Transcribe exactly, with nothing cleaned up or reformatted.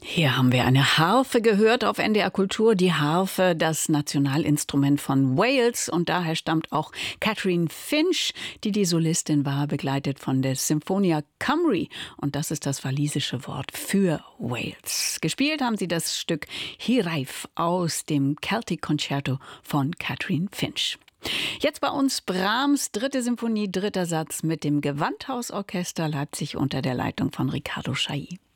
Hier haben wir eine Harfe gehört auf N D R Kultur. Die Harfe, das Nationalinstrument von Wales. Und daher stammt auch Catherine Finch, die die Solistin war, begleitet von der Symphonia Cymru. Und das ist das walisische Wort für Wales. Gespielt haben sie das Stück Hiraeth aus dem Celtic Concerto von Catherine Finch. Jetzt bei uns Brahms, dritte Symphonie, dritter Satz mit dem Gewandhausorchester Leipzig unter der Leitung von Riccardo Chailly.